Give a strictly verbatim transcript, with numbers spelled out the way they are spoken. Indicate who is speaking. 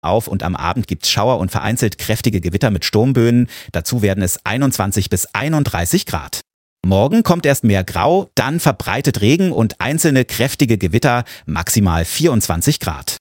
Speaker 1: auf und am Abend gibt's Schauer und vereinzelt kräftige Gewitter mit Sturmböen. Dazu werden es einundzwanzig bis einunddreißig Grad. Morgen kommt erst mehr Grau, dann verbreitet Regen und einzelne kräftige Gewitter, maximal vierundzwanzig Grad.